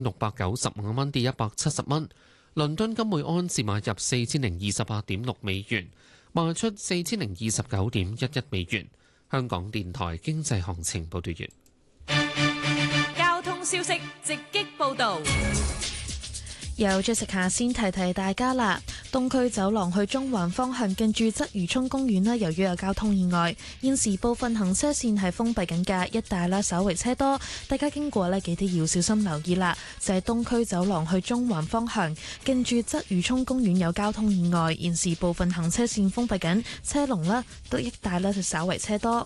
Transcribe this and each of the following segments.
695蚊，跌170蚊。倫敦金每安士買入4028.6美元，賣出4029.11美元。香港電台經濟行情報道完。 交通消息直擊報導。 由 Jessica 先提提大家啦，東區走廊去中環方向近住鰂魚涌公園由於有交通意外，現時部分行車線係封閉緊㗎，一帶稍為車多，大家經過記得要小心留意啦。就係東區走廊去中環方向近住鰂魚涌公園有交通意外，現時部分行車線封閉緊，車龍都一帶就稍為車多。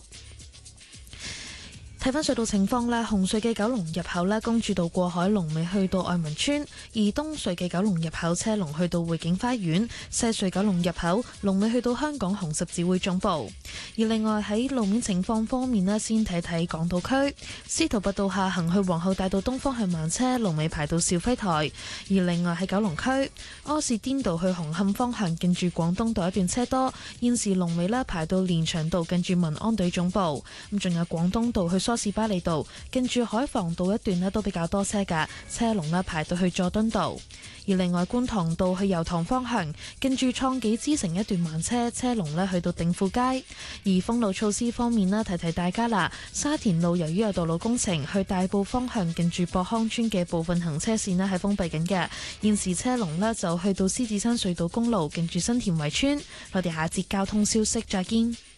睇返隧道情況啦，紅隧嘅九龍入口公主道過海龍尾去到愛民村，而東隧嘅九龍入口車龍去到匯景花園，西隧九龍入口龍尾去到香港紅十字會總部。而另外喺路面情況方面先睇睇港島區司徒拔道下行去皇后大道東方向慢車，龍尾排到肇輝台。而另外喺九龍區柯士甸道去紅磡方向近住廣東道一段車多，現時龍尾排到連翔道近住民安隊總部。咁仲有廣東道去梳士巴利道近住海防道一段都比較多車㗎，車龍排到去佐敦道。而另外觀塘道去油塘方向近住創紀之城一段慢車，車龍去到定富街。而封路措施方面提提大家啦，沙田路由於有道路工程，去大埔方向近住博康村嘅部分行車線係封閉緊嘅，現時車龍就去到獅子山隧道公路近住新田圍村。我哋下節交通消息再見。